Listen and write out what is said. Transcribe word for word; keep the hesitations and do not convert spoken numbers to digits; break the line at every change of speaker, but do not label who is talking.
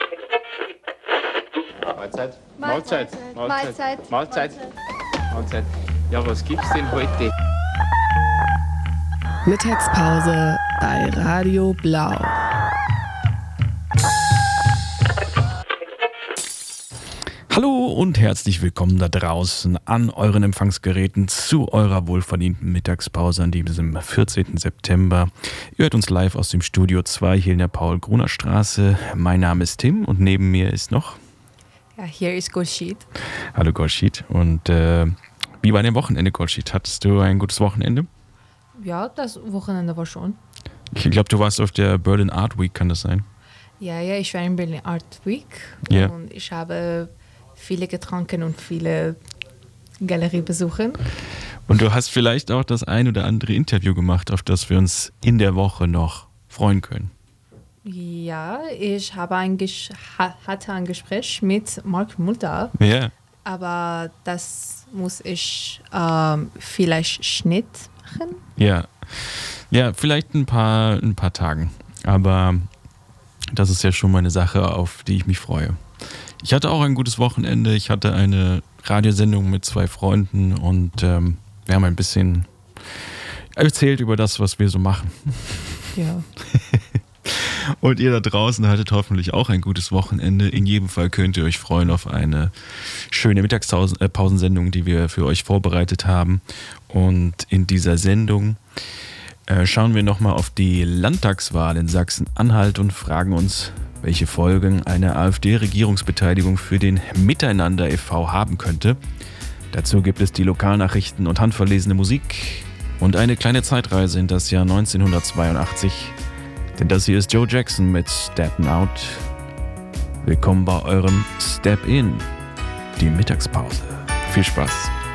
Mahlzeit.
Mahlzeit.
Mahlzeit. Mahlzeit. Mahlzeit. Ja, was gibt's denn heute?
Mittagspause bei Radio Blau.
Hallo und herzlich willkommen da draußen an euren Empfangsgeräten zu eurer wohlverdienten Mittagspause an diesem vierzehnten September. Ihr hört uns live aus dem Studio zwei hier in der Paul-Gruner-Straße. Mein Name ist Tim und neben mir ist noch...
Ja, hier ist Golshid.
Hallo Golshid. Und äh, wie war dein Wochenende, Golshid? Hattest du ein gutes Wochenende?
Ja, das Wochenende war schon.
Ich glaube, du warst auf der Berlin Art Week, kann das sein?
Ja, ja, ich war in Berlin Art Week
Ja.
und ich habe viele getrunken und viele Galerie besuchen.
Und du hast vielleicht auch das ein oder andere Interview gemacht, auf das wir uns in der Woche noch freuen können.
Ja, ich habe ein Ges- ha- hatte ein Gespräch mit Mark Mulder,
Ja.
aber das muss ich ähm, vielleicht Schnitt machen.
Ja, ja, vielleicht ein paar, ein paar Tagen. Aber das ist ja schon mal eine Sache, auf die ich mich freue. Ich hatte auch ein gutes Wochenende. Ich hatte eine Radiosendung mit zwei Freunden und ähm, wir haben ein bisschen erzählt über das, was wir so machen.
Ja.
Und ihr da draußen hattet hoffentlich auch ein gutes Wochenende. In jedem Fall könnt ihr euch freuen auf eine schöne Mittagspausensendung, die wir für euch vorbereitet haben. Und in dieser Sendung äh, schauen wir nochmal auf die Landtagswahl in Sachsen-Anhalt und fragen uns, welche Folgen eine AfD-Regierungsbeteiligung für den Miteinander e V haben könnte. Dazu gibt es die Lokalnachrichten und handverlesene Musik und eine kleine Zeitreise in das Jahr neunzehnhundertzweiundachtzig. Denn das hier ist Joe Jackson mit Steppin' Out. Willkommen bei eurem Step In, die Mittagspause. Viel Spaß.